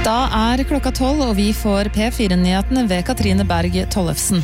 Da klokka 12, og vi får P4-nyhetene ved Katrine Berg Tollefsen.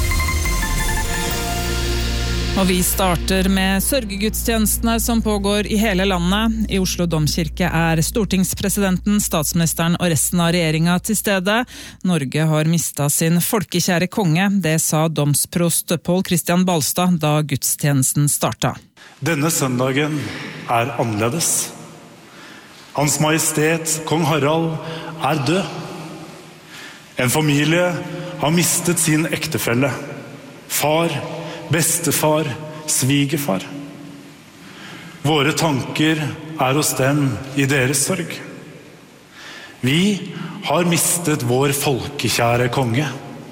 Og vi starter med sørgegudstjenestene som pågår i hele landet. I Oslo Domkirke stortingspresidenten, statsministeren og resten av regjeringa til stede. Norge har mistet sin folkekjære konge, det sa domsprost Pål Kristian Balstad da gudstjenesten startet. Denne søndagen annerledes. Hans Majestet, Kong Harald, død. En familie har mistet sin ektefelle. Far, bestefar, svigerfar. Våre tanker hos dem i deres sorg. Vi har mistet vår folkekjære konge.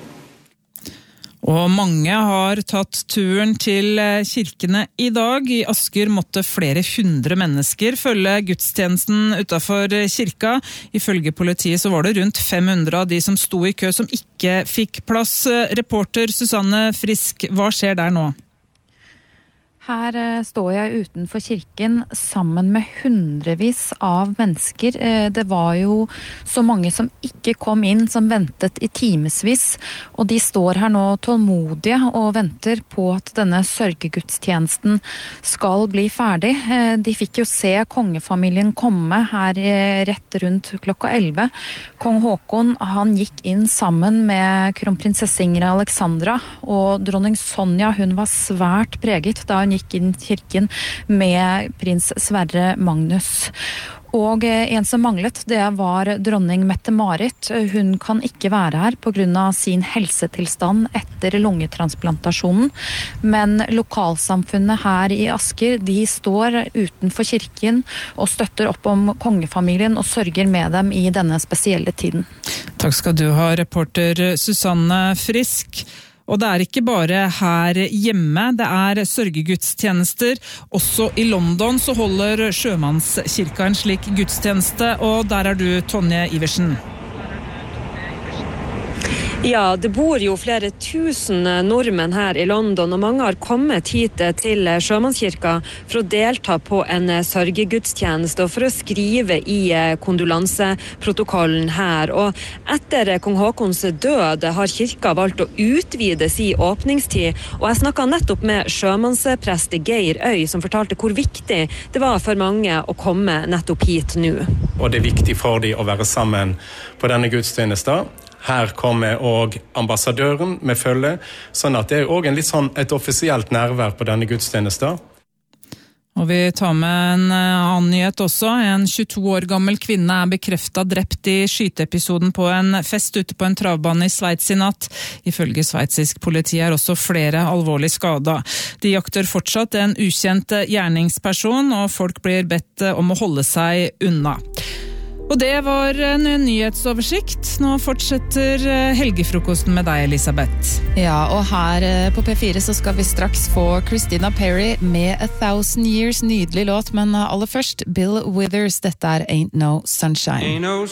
Og mange har tatt turen til kirkene i dag. I Asker måtte flere 100 mennesker følge gudstjenesten utenfor kirka. Ifølge politiet så var det rundt 500 av de som sto i kø som ikke fikk plass. Reporter Susanne Frisk, hva skjer der nå? Her står jeg utenfor kirken sammen med hundrevis av mennesker. Det var jo så mange som ikke kom inn, som ventet i timesvis. Og de står her nå tålmodige og venter på at denne sørgegudstjenesten skal bli ferdig. De fikk jo se kongefamilien komme her rett rundt klokka 11. Kong Håkon, han gikk inn sammen med kronprinsesse Ingrid Alexandra, og dronning Sonja, hun var svært preget da hun gikk inn kirken med prins Sverre Magnus. Og en som manglet, det var dronning Mette-Marit. Hun kan ikke være her på grunn av sin helsetilstand etter lungetransplantasjonen. Men lokalsamfunnet her i Asker, de står utenfor kirken og støtter opp om kongefamilien og sørger med dem i denne spesielle tiden. Takk skal du ha, reporter Susanne Frisk. Og det ikke bare her hjemme, det sørgegudstjenester. Også i London så holder Sjømannskirka en slik gudstjeneste, og der du, Tonje Iversen. Ja, det bor jo flere tusen nordmenn her i London, og mange har kommet hit til Sjømannskirka for å delta på en sørgegudstjeneste og for å skrive i kondolanseprotokollen her. Og etter kong Håkons død har kirka valgt å utvide sin åpningstid, og jeg snakket nettopp med sjømannsprest Geir Øy, som fortalte hvor viktig det var for mange å komme nettopp hit nå. Og det viktig for dem å være sammen på denne gudstjenesten. Her kommer også ambassadøren med følge, sånn at det også et offisielt nærvær på denne gudstjenesten. Og vi tar med en annen nyhet også. En 22 år gammel kvinne bekreftet drept i skyteepisoden på en fest ute på en travbane i Sveits i natt. Ifølge sveitsisk politi også flere alvorlig skadet. De jakter fortsatt en ukjent gjerningsperson, og folk blir bedt om å holde seg unna. Og det var en nyhetsoversikt. Nå fortsetter helgefrokosten med deg, Elisabeth. Ja, og her på P4 så skal vi straks få Christina Perri med 1000 Years, nydelig låt, men aller først Bill Withers, dette Ain't No Sunshine.